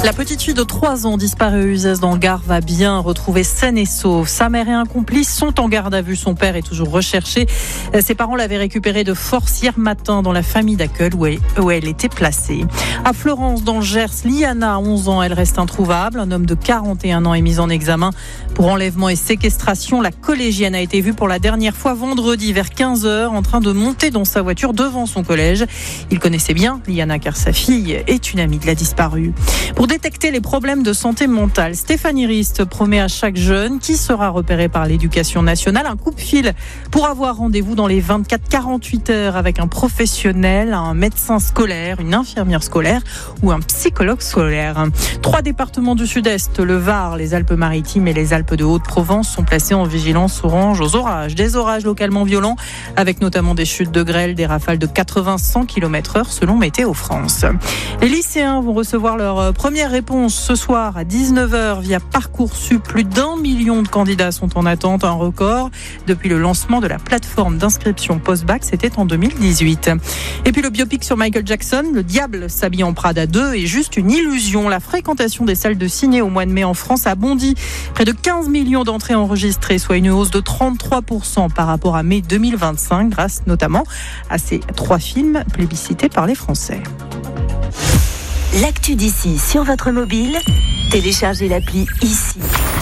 La petite fille de 3 ans disparue à Uzès dans le Gard va bien retrouver saine et sauve. Sa mère et un complice sont en garde à vue. Son père est toujours recherché. Ses parents l'avaient récupérée de force hier matin dans la famille d'accueil où elle était placée. À Florence, dans le Gers, Liana, 11 ans, elle reste introuvable. Un homme de 41 ans est mis en examen pour enlèvement et séquestration. La collégienne a été vue pour la dernière fois vendredi vers 15h en train de monter dans sa voiture devant son collège. Il connaissait bien Liana car sa fille est une amie de la disparue. Pour détecter les problèmes de santé mentale, Stéphanie Rist promet à chaque jeune qui sera repéré par l'Éducation nationale un coup de fil pour avoir rendez-vous dans les 24-48 heures avec un professionnel, un médecin scolaire, une infirmière scolaire ou un psychologue scolaire. 3 départements du Sud-Est, le Var, les Alpes-Maritimes et les Alpes de Haute-Provence sont placés en vigilance orange aux orages. Des orages localement violents avec notamment des chutes de grêle, des rafales de 80-100 km/h selon Météo France. Les lycéens vont recevoir leur première réponse ce soir à 19h via Parcoursup. Plus d'1 million de candidats sont en attente, un record depuis le lancement de la plateforme d'inscription post-bac, c'était en 2018. Et puis le biopic sur Michael Jackson, Le diable s'habille en Prada 2, est juste une illusion. La fréquentation des salles de ciné au mois de mai en France a bondi. Près de 15 millions d'entrées enregistrées, soit une hausse de 33% par rapport à mai 2025, grâce notamment à ces 3 films plébiscités par les Français. L'actu d'ici sur votre mobile, téléchargez l'appli ici.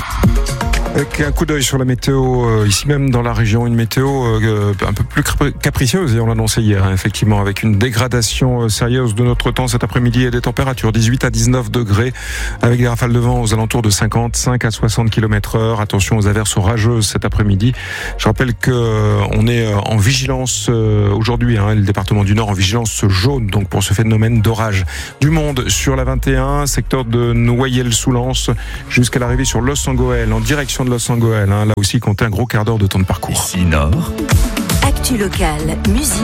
Avec un coup d'œil sur la météo, ici même dans la région, une météo un peu plus capricieuse, et on l'annonçait hier, effectivement, avec une dégradation sérieuse de notre temps cet après-midi et des températures 18 à 19 degrés, avec des rafales de vent aux alentours de 55 à 60 km/h. Attention aux averses orageuses cet après-midi. Je rappelle que on est en vigilance aujourd'hui, le département du Nord en vigilance jaune, donc pour ce phénomène d'orage. Du monde sur la 21, secteur de Noyelles-sous-Lens, jusqu'à l'arrivée sur Los Angoël, en direction de Los Angoël. Là aussi, comptez un gros quart d'heure de temps de parcours. Ici Nord. Actu locale, musique.